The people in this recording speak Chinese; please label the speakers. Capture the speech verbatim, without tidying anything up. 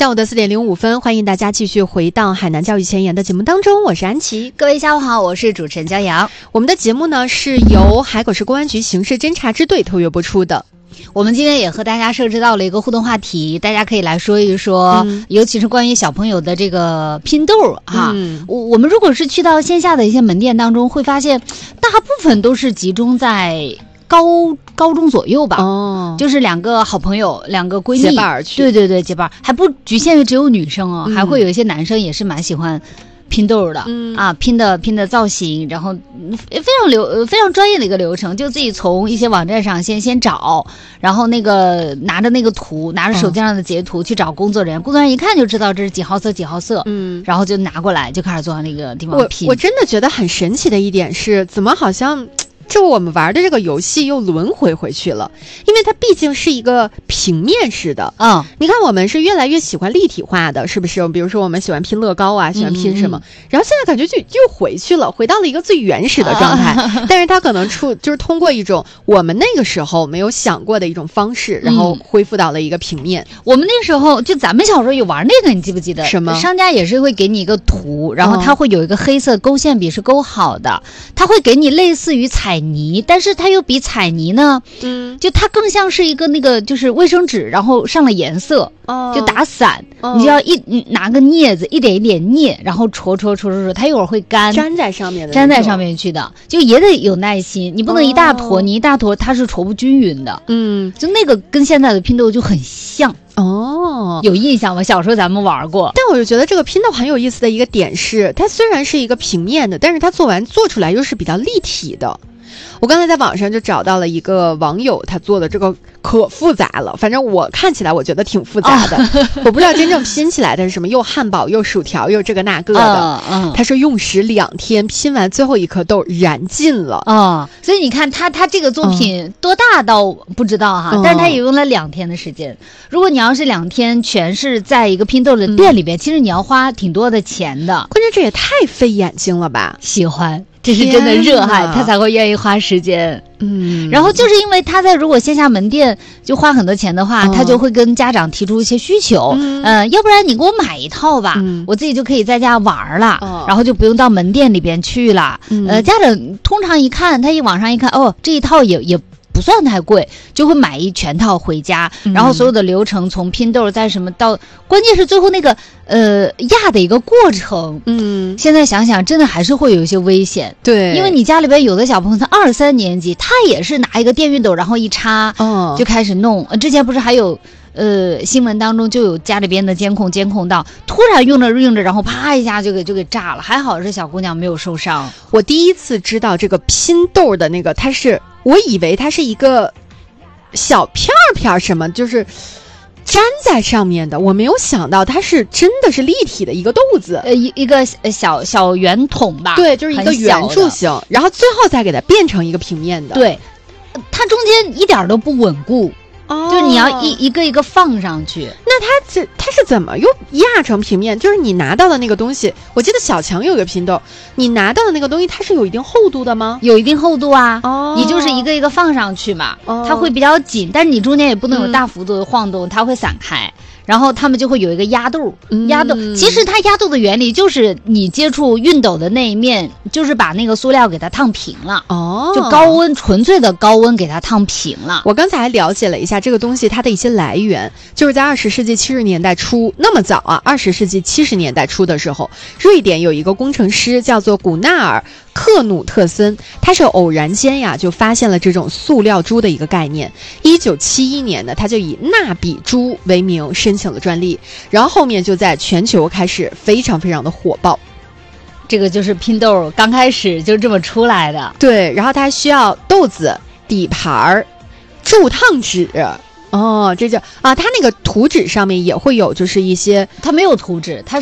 Speaker 1: 下午的四点零五分，欢迎大家继续回到海南教育前沿的节目当中，我是安琪。
Speaker 2: 各位下午好，我是主持人焦阳。
Speaker 1: 我们的节目呢是由海口市公安局刑事侦查支队特约播出的。
Speaker 2: 我们今天也和大家设置到了一个互动话题，大家可以来说一说、嗯、尤其是关于小朋友的这个拼豆哈、嗯、我我们如果是去到线下的一些门店当中，会发现大部分都是集中在高高中左右吧，哦，就是两个好朋友，两个闺蜜
Speaker 1: 结伴而去，
Speaker 2: 对对对，结伴，还不局限于只有女生哦、嗯，还会有一些男生也是蛮喜欢拼豆的、嗯、啊，拼的拼的造型，然后非常流非常专业的一个流程，就自己从一些网站上先先找，然后那个拿着那个图，拿着手机上的截图、嗯、去找工作人员，工作人员一看就知道这是几号色几号色，嗯，然后就拿过来就开始坐在那个地方拼。
Speaker 1: 我我真的觉得很神奇的一点是，怎么好像这我们玩的这个游戏又轮回回去了，因为它毕竟是一个平面式的。嗯，你看我们是越来越喜欢立体化的，是不是？比如说我们喜欢拼乐高啊，喜欢拼什么，嗯、然后现在感觉就又回去了，回到了一个最原始的状态。啊、但是它可能出就是通过一种我们那个时候没有想过的一种方式，然后恢复到了一个平面。
Speaker 2: 嗯、我们那个时候就咱们小时候有玩那个，你记不记得？
Speaker 1: 什么？
Speaker 2: 商家也是会给你一个图，然后它会有一个黑色勾线笔是勾好的，它会给你类似于彩泥，但是它又比彩泥呢，嗯，就它更像是一个那个就是卫生纸，然后上了颜色，哦，就打散，哦、你就要一拿个镊子一点一点镊，然后戳戳戳戳戳，它一会儿会干，
Speaker 1: 粘在上面的，
Speaker 2: 粘在上面去的，就也得有耐心，你不能一大坨，哦、你一大坨它是戳不均匀的，嗯，就那个跟现在的拼豆就很像。哦，有印象吗？小时候咱们玩过。
Speaker 1: 但我就觉得这个拼豆很有意思的一个点是，它虽然是一个平面的，但是它做完做出来又是比较立体的。我刚才在网上就找到了一个网友，他做的这个可复杂了，反正我看起来我觉得挺复杂的，哦、我不知道真正拼起来的是什么，又汉堡又薯条又这个那个的。嗯，他说用时两天拼完最后一颗豆燃尽了啊、
Speaker 2: 哦，所以你看他他这个作品多大倒不知道哈，嗯、但是他也用了两天的时间。如果你要是两天全是在一个拼豆的店里边，嗯、其实你要花挺多的钱的。
Speaker 1: 关键这也太费眼睛了吧？
Speaker 2: 喜欢。这是真的热爱，他才会愿意花时间。嗯，然后就是因为他在如果线下门店就花很多钱的话，哦、他就会跟家长提出一些需求。嗯，呃、要不然你给我买一套吧，嗯、我自己就可以在家玩了，哦、然后就不用到门店里边去了。嗯、呃，家长通常一看，他一网上一看，哦，这一套也也。不算太贵，就会买一全套回家，嗯、然后所有的流程从拼豆再什么到，关键是最后那个呃压的一个过程，嗯，现在想想真的还是会有一些危险，
Speaker 1: 对，
Speaker 2: 因为你家里边有的小朋友他二三年级，他也是拿一个电熨斗然后一插，哦，就开始弄，之前不是还有。呃，新闻当中就有家里边的监控监控到，突然用着用着，然后啪一下就给就给炸了，还好是小姑娘没有受伤。
Speaker 1: 我第一次知道这个拼豆的那个，它是我以为它是一个小片片什么，就是粘在上面的，我没有想到它是真的是立体的一个豆子，
Speaker 2: 呃，一一个小小圆筒吧，
Speaker 1: 对，就是一个圆柱形，然后最后再给它变成一个平面的，
Speaker 2: 对，它中间一点都不稳固。哦，就是你要一一个一个放上去，
Speaker 1: 那它这它是怎么又压成平面？就是你拿到的那个东西，我记得小强有个拼豆，你拿到的那个东西它是有一定厚度的吗？
Speaker 2: 有一定厚度啊，哦，你就是一个一个放上去嘛，哦，它会比较紧，但是你中间也不能有大幅度的晃动，嗯、它会散开。然后他们就会有一个压豆，压豆、嗯、其实它压豆的原理就是你接触熨斗的那一面，就是把那个塑料给它烫平了，哦，就高温纯粹的高温给它烫平了。
Speaker 1: 我刚才还了解了一下这个东西它的一些来源，就是在二十世纪七十年代初，那么早啊，二十世纪七十年代初的时候，瑞典有一个工程师叫做古纳尔克努特森，他是偶然间呀就发现了这种塑料珠的一个概念。一九七一年呢，他就以纳比珠为名申请了专利，然后后面就在全球开始非常非常的火爆。
Speaker 2: 这个就是拼豆刚开始就这么出来的。
Speaker 1: 对，然后它需要豆子、底盘、铸烫纸。哦，这就啊，它那个图纸上面也会有，就是一些，
Speaker 2: 它没有图纸，它